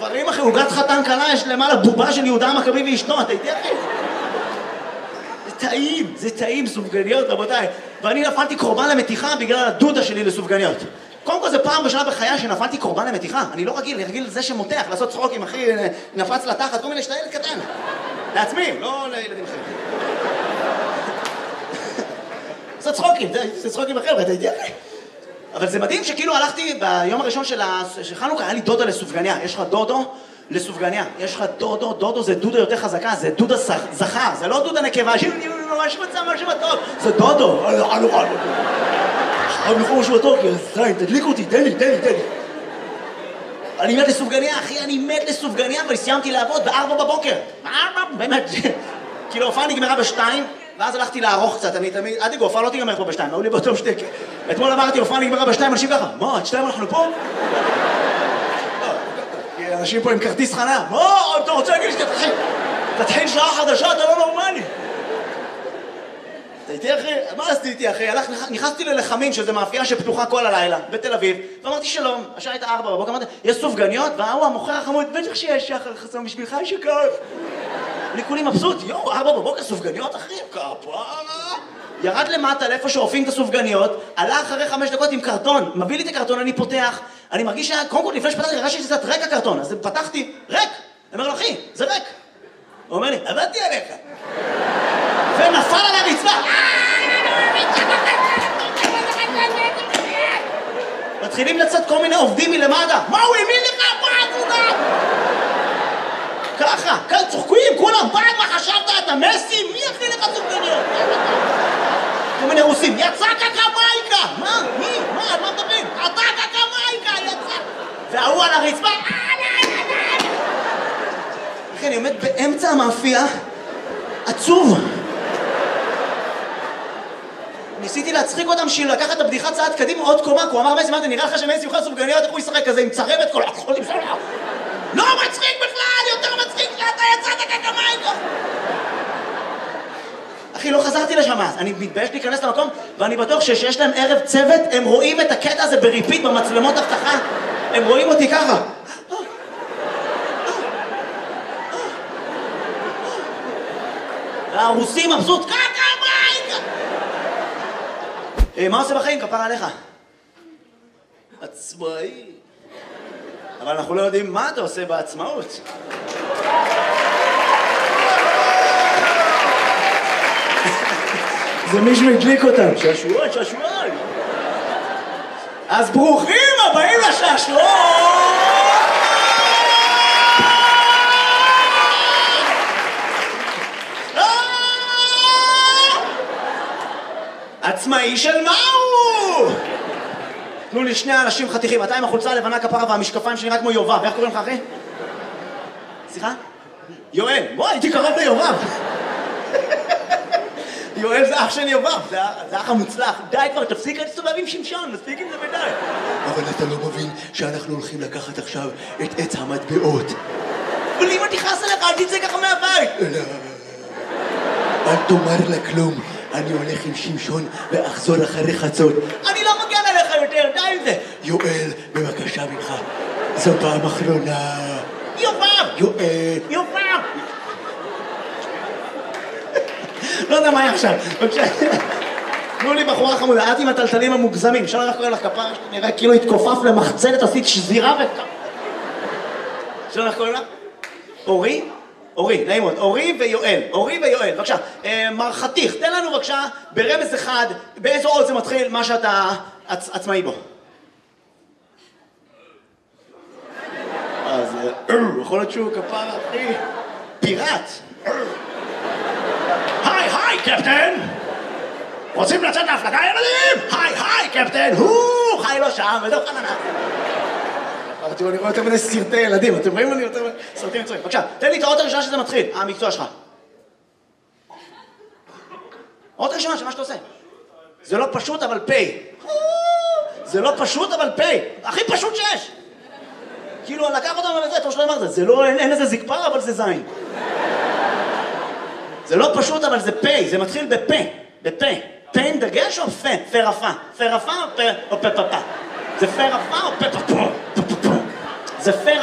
דברים אחי, עוגת חתן קלה, יש למעלה בובה של יהודה המכבי ואשתו, אתה איתי אחי? זה טעים, סופגניות רבותיי. ואני נפלתי קורבן למתיחה בגלל הדודה שלי לסופגניות. קודם כל זה פעם בשנה בחיי שנפלתי קורבן למתיחה. אני לא רגיל, אני רגיל לזה שמותח, לעשות צחוקים אחי, נפץ לתחת, כל מיני שאתה ילד קטן. לעצמי, לא לילדים אחרים. לעשות צחוקים, זה צחוקים אחר, אתה איתי אחי? אבל זה מדהים שכאילו הלכתי ביום הראשון של חנוכה, היה לי דודה לסופגניה. יש לך דודו לסופגניה. יש לך דודו, דודו זה דודה יותר חזקה, זה דודה זכר, זה לא דודה נקבה, ממש מצא משהו מתוק, זה דודו. חייב לכו משהו מתוק, זין, תדליק אותי, תן לי. אני מת לסופגניה, אחי, אני מת לסופגניה, אבל סיימתי לעבוד ב-4 בבוקר. באמת, כאילו הופעה נגמרה ב-2, ואז הלכתי לערוך קצת, אני תמיד, עד הופעה לא תיגמר פה ב-2, היו לי באותו שתק. אתמול אמרתי, הופעה נגמרה ב-2, אנשים ככה, מה, עד 2 אנחנו פה? אנשים פה עם כרטיס חניה, מה, אתה רוצה להגיד לי שתתחיל שעה חדשה, אתה לא נורמלי. אתה איתי אחי? מה עשיתי אחי? נכנסתי ללחמים, שזה מאפייה שפתוחה כל הלילה, בתל אביב, ואמרתי שלום, השעה הייתה 4 בבוקר, אמרתי, יש סופגניות? והוא המוכר החמוד, בטח שיש שחר חסום בשבילך, יש שכף. אני כולי מבסוט, 4 בבוקר סופגניות אחי, כפרה. ירד למטה לאיפה שאופים את הסופגניות, עלה אחרי 5 דקות עם קרטון, מביא לי את הקרטון, אני פותח, אני מרגיש קודם כל לפני שפתחתי, הרגשתי שזה קצת ריק הקרטון, אז פתחתי, ריק. אני אומר לו, אחי, זה ריק. הוא אומר לי, עבדתי עליך. ונפל על הרצפה. מתחילים לצאת כל מיני עובדים מלמטה. מה הוא האמין לך? ככה, צוחקים, כולם, פעם מה חשבת? אתה מסי? מי יכניל לך סופגניות? כל מיני רוסים, יצא קקמייקה! מה? מי? מה? על מה מדברים? אתה קקמייקה! יצא! והוא על הרצפה, לכן אני עומד באמצע המאפייה, עצוב. ניסיתי להצחיק אותם בשביל לקחת את הבדיחה צעד קדימה עוד קומה, הוא אמר מסי, מה אתה נראה לך שמסי יוכל סופגניות, איך הוא ישחק כזה עם צרבת כל החולים שלו? לא מצחיק בכלל, יותר מצחיק שאתה יצאת קקמייקה! אחי, לא חזרתי לשם אז, אני מתבייש להיכנס למקום, ואני בטוח שיש להם ערב צוות, הם רואים את הקטע הזה בריפיט במצלמות אבטחה, הם רואים אותי ככה. והרוסים מבסוט, קקמייקה! מה עושה בחיים? כפרה עליך. עצמאי. אבל אנחנו לא יודעים מה אתה עושה בעצמאות. זה מישהו הדליק אותם. שעשועון. אז ברוכים הבאים לשעשועון! עצמאי של מהו? תנו לי 2 אנשים חתיכים, אתה עם החולצה הלבנה כפרה והמשקפיים שנראה כמו יובב, איך קוראים לך אחי? סליחה? יואל, בוא, הייתי קרוב ליובב. יואל זה אח של יובב, זה אח המוצלח. די כבר, תפסיק להסתובב עם שמשון, מספיק עם זה ודי. אבל אתה לא מבין שאנחנו הולכים לקחת עכשיו את עץ המטבעות. אבל אם אני תכעס עליך, אל תצא ככה מהבית. לא, אל תאמר לה כלום. אני הולך עם שמשון ואחזור אחרי חצות. אני לא מגן עליך יותר, די עם זה. יואל, בבקשה ממך, זו פעם אחרונה. יובב! יואל. לא יודע מה היה עכשיו, בבקשה. תנו לי בחורה חמודה, את עם הטלטלים המוגזמים, אפשר לך קורא לך כפרה, נראה כאילו התכופף למחצלת, עשית שזירה אפשר לך קורא לך? אורי, נעים מאוד, אורי ויואל, בבקשה. מר חתיך, תן לנו בבקשה ברמז אחד, באיזו עוד זה מתחיל מה שאתה עצמאי בו. אז יכול להיות שהוא כפרה, אחי, פיראט. היי, קפטן! רוצים לצאת להפלגה, ילדים? היי, קפטן! חי לא שם, ודו חננה. אני רואה יותר מדי סרטי ילדים, אתם רואים אני יותר מדי סרטים מצויים. בבקשה, תן לי את האות הראשונה שזה מתחיל, המקצוע שלך. האות הראשונה שמה שאתה עושה. זה לא פשוט אבל פי. זה לא פשוט אבל פי. הכי פשוט שיש. כאילו, לקח אותם על זה, טוב שלא אמרת, זה לא, אין איזה זקפה, אבל זה זין. זה לא פשוט אבל זה פי, זה מתחיל בפה. פה עם דגש או פה? פה רפה. פה רפה או פה פפה? זה פה רפה או פה פפה? זה פה